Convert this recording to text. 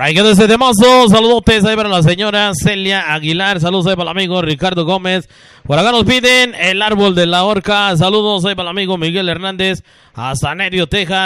Ahí quedó ese temazo. Saludotes ahí para la señora Celia Aguilar. Saludos ahí para el amigo Ricardo Gómez. Por acá nos piden El Árbol de la Horca. Saludos ahí para el amigo Miguel Hernández. Hasta Nerio, Texas.